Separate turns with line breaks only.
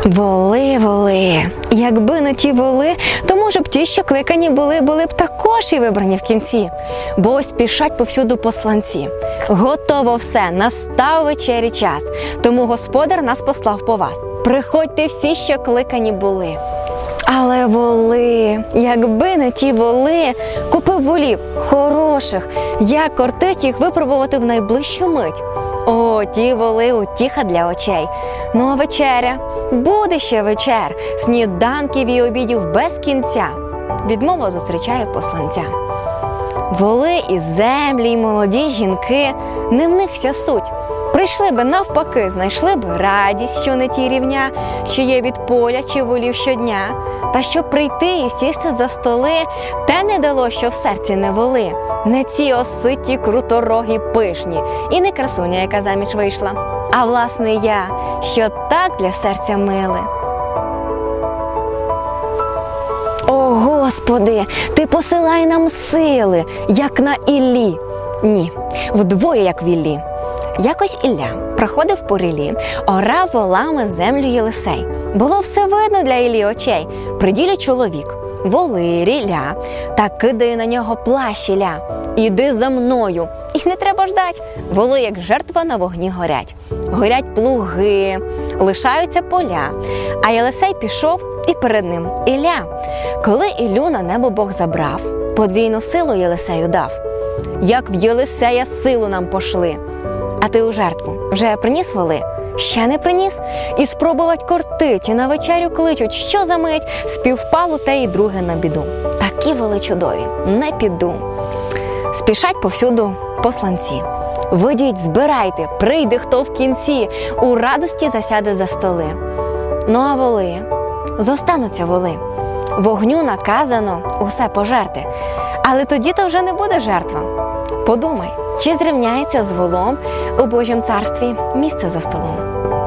Воли, воли. Якби не ті воли, то, може б, ті, що кликані були б також і вибрані в кінці. Бо ось спішать повсюду посланці. Готово все, настав вечері час. Тому Господар нас послав по вас. Приходьте всі, що кликані були. Але воли, якби не ті воли, купив волів хороших, як кортить їх випробувати в найближчу мить. О, ті воли, утіха для очей. Ну а вечеря? Буде ще вечер, сніданків і обідів без кінця. Відмова зустрічає посланця. Воли і землі, і молоді жінки, не в них вся суть. Прийшли би навпаки, знайшли б радість, що не ті рівня, що є від поля чи волів щодня. Та щоб прийти і сісти за столи, те не дало, що в серці не воли. Не ці оситі, круторогі, пишні, і не красуня, яка заміж вийшла, а власне я, що так для серця миле. О, Господи, Ти посилай нам сили, як на Іллі. Ні, вдвоє, як в Іллі. Якось Ілля проходив по ріллі, орав волами землю Єлисей. Було все видно для Іллі очей. При ділі чоловік, воли, рілля, та кидає на нього плащ Ілля. Іди за мною. І не треба ждать. Воли, як жертва, на вогні горять. Горять плуги, лишаються поля. А Єлисей пішов, і перед ним Ілля. Коли Іллю на небо Бог забрав, подвійну силу Єлисею дав. Як в Єлисея силу нам пошли. А ти у жертву вже приніс воли? Ще не приніс? І спробувать кортить, і на вечерю кличуть, що за мить, співпало те і друге на біду. Такі воли чудові, не піду. Спішать повсюду посланці. Видіть, збирайте, прийде хто в кінці, у радості засяде за столи. Ну а воли? Зостануться воли. Вогню наказано усе пожерти. Але тоді-то вже не буде жертва. Подумай, чи зрівняється з волом у Божім царстві місце за столом?